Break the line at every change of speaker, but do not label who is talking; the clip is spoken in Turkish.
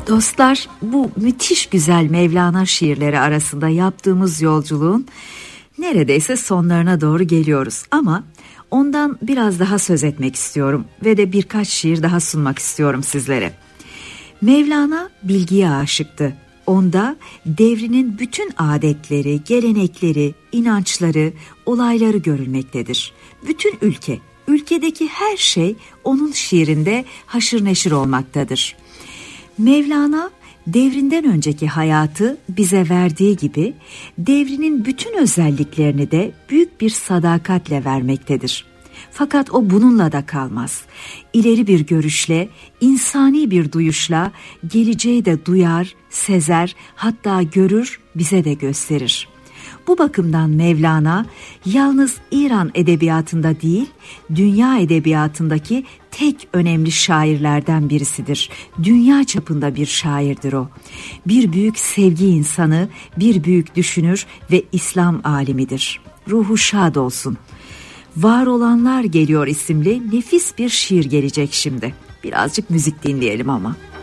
Dostlar, bu müthiş güzel Mevlana şiirleri arasında yaptığımız yolculuğun neredeyse sonlarına doğru geliyoruz. Ama ondan biraz daha söz etmek istiyorum ve de birkaç şiir daha sunmak istiyorum sizlere. Mevlana bilgiye aşıktı. Onda devrinin bütün adetleri, gelenekleri, inançları, olayları görülmektedir. Bütün ülkedeki her şey onun şiirinde haşır neşir olmaktadır. Mevlana devrinden önceki hayatı bize verdiği gibi devrinin bütün özelliklerini de büyük bir sadakatle vermektedir. Fakat o bununla da kalmaz. İleri bir görüşle, insani bir duyuşla geleceği de duyar, sezer, hatta görür, bize de gösterir. Bu bakımdan Mevlana yalnız İran edebiyatında değil, dünya edebiyatındaki tek önemli şairlerden birisidir. Dünya çapında bir şairdir o. Bir büyük sevgi insanı, bir büyük düşünür ve İslam alimidir. Ruhu şad olsun. Var Olanlar Geliyor isimli nefis bir şiir gelecek şimdi. Birazcık müzik dinleyelim ama.